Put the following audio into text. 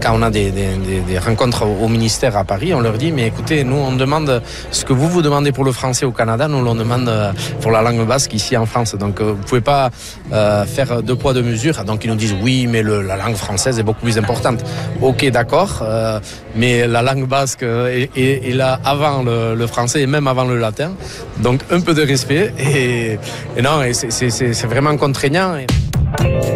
quand on a des rencontres au ministère à Paris, on leur dit mais écoutez, nous on demande ce que vous demandez pour le français au Canada, nous l'on demande pour la langue basque ici en France. Donc vous pouvez pas faire deux poids deux mesures. Donc ils nous disent oui, mais la langue française est beaucoup plus importante. Ok, d'accord, mais la langue basque est là avant le français et même avant le latin. Donc un peu de respect et non, et c'est vraiment contraignant.